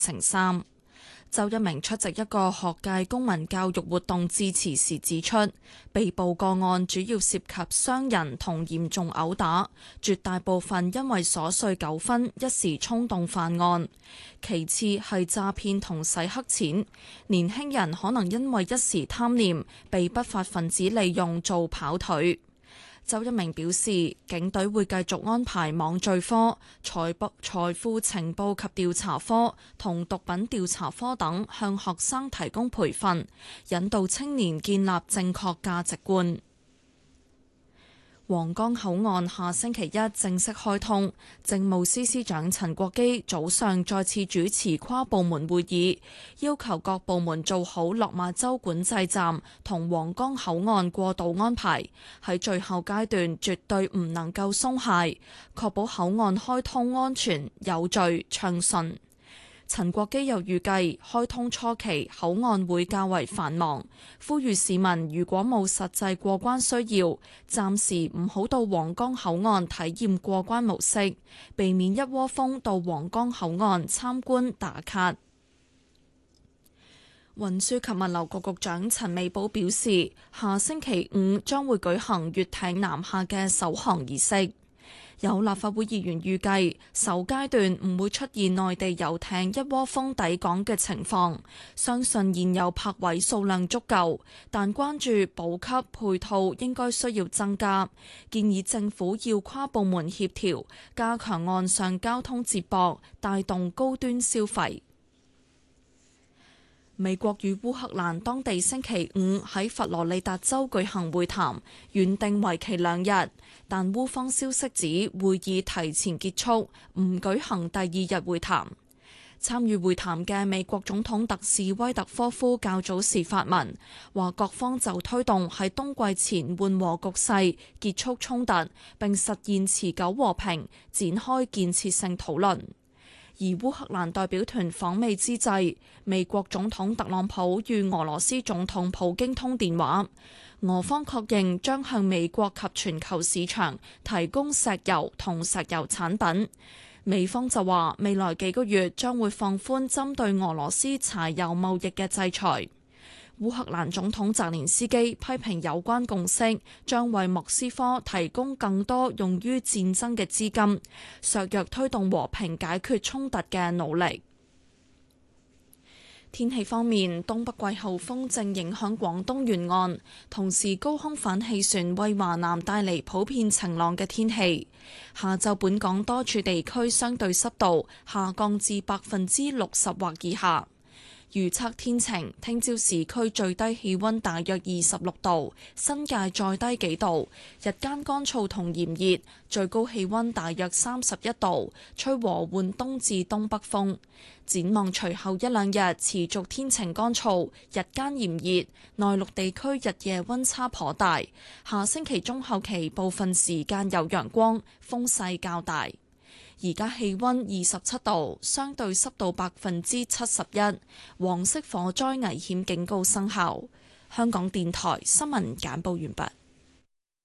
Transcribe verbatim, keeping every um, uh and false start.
成三。周一鳴出席一個學界公民教育活動致辭時指出，被捕個案主要涉及傷人同嚴重毆打，絕大部分因為瑣碎糾紛一時衝動犯案。其次係詐騙同洗黑錢，年輕人可能因為一時貪念，被不法分子利用做跑腿。周一鳴表示，警隊會繼續安排網罪科、財報、財富情報及調查科同毒品調查科等向學生提供培訓，引導青年建立正確價值觀。皇崗口岸下星期一正式開通，政務司司長陳國基早上再次主持跨部門會議，要求各部門做好落馬洲管制站同皇崗口岸過渡安排，喺最後階段絕對唔能夠鬆懈，確保口岸開通安全、有序、暢順。陳國基又預計開通初期口岸會較為繁忙，呼籲市民如果冇實際過關需要，暫時唔好到皇崗口岸體驗過關模式，避免一窩蜂到皇崗口岸參觀打卡。運輸及物流局局長陳美寶表示，下星期五將會舉行粵艇南下嘅首航儀式。有立法會議員預計首階段唔會出現內地遊艇一窩蜂抵港嘅情況，相信現有泊位數量足夠，但關注補給配套應該需要增加，建議政府要跨部門協調，加強岸上交通接駁，帶動高端消費。美國與烏克蘭當地星期五喺佛羅里達州舉行會談，原定為期兩日，但烏方消息指會議提前結束，唔舉行第二日會談。參與會談嘅美國總統特使威特科夫較早時發文，話各方就推動喺冬季前緩和局勢、結束衝突並實現持久和平，展開建設性討論。而烏克蘭代表團訪美之際，美國總統特朗普與俄羅斯總統普京通電話，俄方確認將向美國及全球市場提供石油同石油產品。美方就話未來幾個月將會放寬針對俄羅斯柴油貿易嘅制裁。烏克蘭總統澤連斯基批評有關共識將為莫斯科提供更多用於戰爭嘅資金，削弱推動和平解決衝突嘅努力。天氣方面，東北季候風正影響廣東沿岸，同時高空反氣旋為華南帶嚟普遍晴朗嘅天氣。下晝本港多處地區相對濕度下降至百分之六十或以下。預測天晴，聽朝市區最低氣溫大約二十六度，新界再低幾度，日間乾燥同炎熱，最高氣溫大約三十一度，吹和緩東至東北風。展望隨後一兩日持續天晴乾燥，日間炎熱，內陸地區日夜溫差頗大。下星期中後期部分時間有陽光，風勢較大。而家氣溫二十七度，相對濕度百分之七十一，黃色火災危險警告生效。香港電台新聞簡報完畢。